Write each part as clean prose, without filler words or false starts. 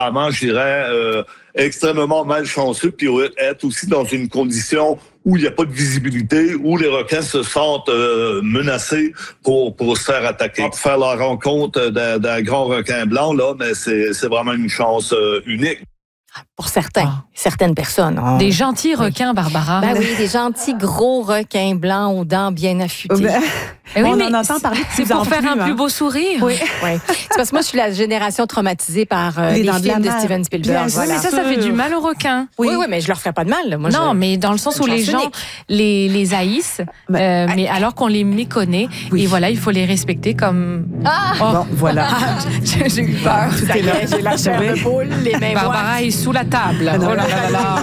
je dirais, extrêmement malchanceux, puis être aussi dans une condition où il n'y a pas de visibilité, où les requins se sentent menacés pour se faire attaquer. Pour faire la rencontre d'un grand requin blanc, là, mais c'est vraiment une chance unique. Pour certaines personnes. Des gentils requins, Barbara. Ben oui, des gentils gros requins blancs aux dents bien affûtées. Oui, on en entend parler de plus en plus. C'est pour faire un plus beau sourire. Oui. C'est parce que moi, je suis la génération traumatisée par les films de Steven Spielberg. Oui, mais ça fait du mal aux requins. Oui, mais je leur ferais pas de mal. Moi, non, mais dans le sens où les gens les haïssent, mais alors qu'on les méconnaît. Et voilà, il faut les respecter comme... Bon, voilà. J'ai eu peur. Tout est là. J'ai la chair de poule, les mains Barbara est sous la table. Oh là là là.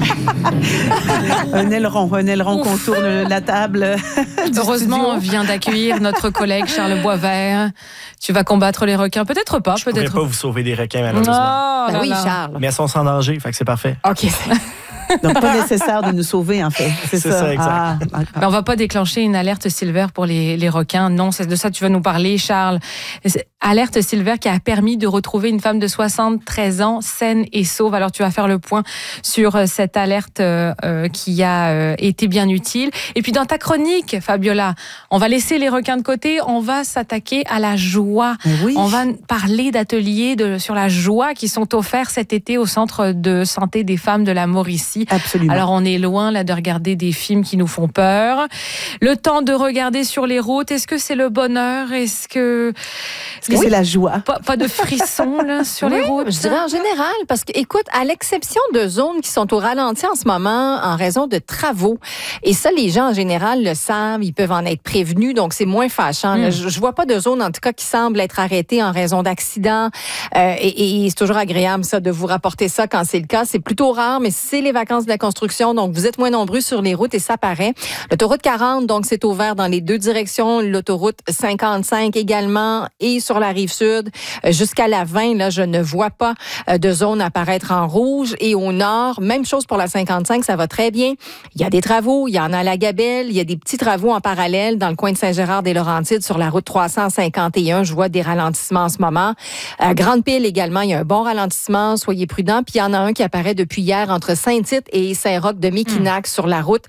Un aileron contourne la table. Heureusement, on vient d'accueillir notre collègue Charles Boisvert. Tu vas combattre les requins. Peut-être pas. Je ne pourrais pas vous sauver des requins, malheureusement. Oui, Charles. Mais elles sont sans danger, fait que c'est parfait. OK. Donc, pas nécessaire de nous sauver, en fait. C'est ça, exact. On va pas déclencher une alerte Silver pour les requins. Non, c'est de ça que tu vas nous parler, Charles. Alerte Silver qui a permis de retrouver une femme de 73 ans, saine et sauve. Alors, tu vas faire le point sur cette alerte qui a été bien utile. Et puis, dans ta chronique, Fabiola, on va laisser les requins de côté. On va s'attaquer à la joie. Oui. On va parler d'ateliers sur la joie qui sont offerts cet été au Centre de santé des femmes de la Mauricie. Absolument. Alors, on est loin là de regarder des films qui nous font peur. Le temps de regarder sur les routes, est-ce que c'est le bonheur? Est-ce que c'est la joie? Pas de frissons là, sur les routes? Je dirais en général, parce que, écoute, à l'exception de zones qui sont au ralenti en ce moment en raison de travaux, et ça, les gens en général le savent, ils peuvent en être prévenus, donc c'est moins fâchant. Je vois pas de zone, en tout cas, qui semble être arrêtée en raison d'accidents. Et c'est toujours agréable, ça, de vous rapporter ça quand c'est le cas. C'est plutôt rare, mais c'est les vacances de la construction, donc vous êtes moins nombreux sur les routes et ça paraît. L'autoroute 40, donc c'est ouvert dans les deux directions. L'autoroute 55 également et sur la rive sud. Jusqu'à la 20, là, je ne vois pas de zone apparaître en rouge. Et au nord, même chose pour la 55, ça va très bien. Il y a des travaux, il y en a à la Gabelle, il y a des petits travaux en parallèle dans le coin de Saint-Gérard-des-Laurentides sur la route 351. Je vois des ralentissements en ce moment. À Grande-Pile également, il y a un bon ralentissement. Soyez prudents. Puis il y en a un qui apparaît depuis hier entre Saint-Tite et Saint-Roch-de-Méquinac sur la route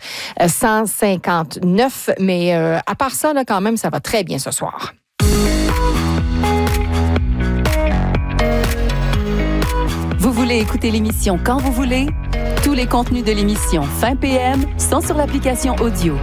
159. Mais à part ça, là, quand même, ça va très bien ce soir. Vous voulez écouter l'émission quand vous voulez? Tous les contenus de l'émission Fin PM sont sur l'application audio.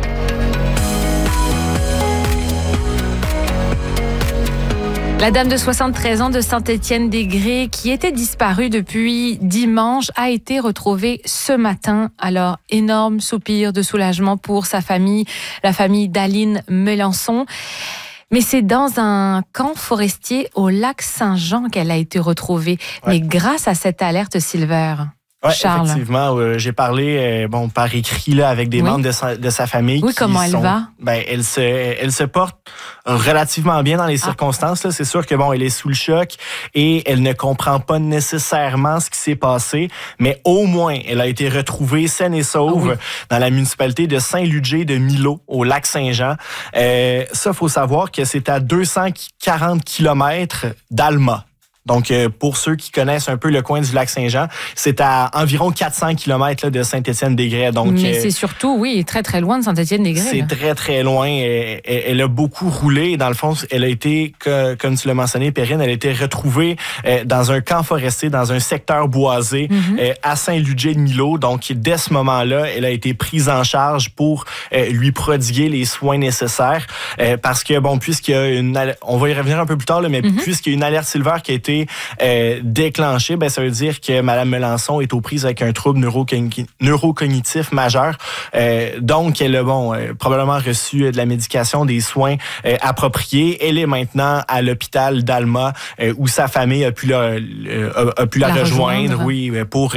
La dame de 73 ans de Saint-Étienne-des-Grès, qui était disparue depuis dimanche, a été retrouvée ce matin. Alors, énorme soupir de soulagement pour sa famille, la famille d'Aline Melançon. Mais c'est dans un camp forestier au lac Saint-Jean qu'elle a été retrouvée. Ouais. Mais grâce à cette alerte Silver. Oui, Charles. Effectivement. J'ai parlé par écrit là, avec des membres de sa famille. Oui, comment elle va? Elle se porte relativement bien dans les circonstances. Là. C'est sûr que elle est sous le choc et elle ne comprend pas nécessairement ce qui s'est passé, mais au moins, elle a été retrouvée saine et sauve dans la municipalité de Saint-Ludger-de-Milo, au lac Saint-Jean. Ça, faut savoir que c'est à 240 km d'Alma. Donc, pour ceux qui connaissent un peu le coin du lac Saint-Jean, c'est à environ 400 km là, de Saint-Étienne-des-Grès. Donc, mais c'est surtout, très, très loin de Saint-Étienne-des-Grès. C'est très, très loin. Elle a beaucoup roulé. Dans le fond, elle a été, comme tu l'as mentionné, Perrine, elle a été retrouvée dans un camp forestier, dans un secteur boisé à Saint-Ludger-de-Milo. Donc, dès ce moment-là, elle a été prise en charge pour lui prodiguer les soins nécessaires. Parce que, puisqu'il y a on va y revenir un peu plus tard, là, mais puisqu'il y a une alerte Silver qui a été déclenchée, ça veut dire que Mme Melançon est aux prises avec un trouble neurocognitif majeur. Donc, elle a probablement reçu de la médication, des soins appropriés. Elle est maintenant à l'hôpital d'Alma où sa famille a pu la rejoindre, pour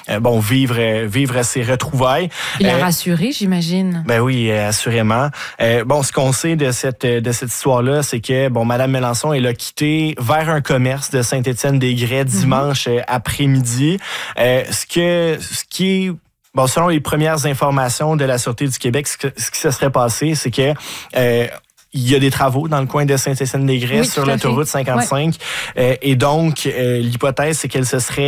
vivre ses retrouvailles. Il l'a rassurée, j'imagine. Oui, assurément. Ce qu'on sait de cette histoire-là, c'est que Mme Melançon, elle a quitté vers un commerce de Saint-Étienne-des-Grès dimanche après-midi. Ce qui est selon les premières informations de la Sûreté du Québec, ce qui se serait passé, c'est que il y a des travaux dans le coin de Saint-Étienne-des-Grès sur l'autoroute 55. Et donc, l'hypothèse, c'est qu'elle se serait